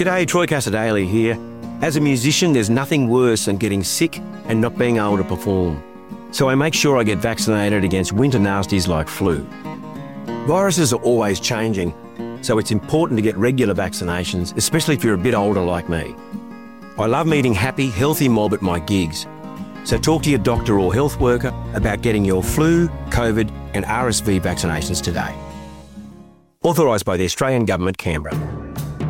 G'day, Troy Casadale here. As a musician, there's nothing worse than getting sick and not being able to perform. So I make sure I get vaccinated against winter nasties like flu. Viruses are always changing, so it's important to get regular vaccinations, especially if you're a bit older like me. I love meeting happy, healthy mob at my gigs. So talk to your doctor or health worker about getting your flu, COVID and RSV vaccinations today. Authorised by the Australian Government, Canberra.